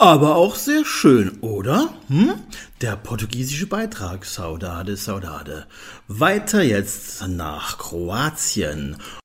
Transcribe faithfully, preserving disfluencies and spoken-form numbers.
Aber auch sehr schön, oder? Hm? Der portugiesische Beitrag, Saudade, Saudade. Weiter jetzt nach Kroatien.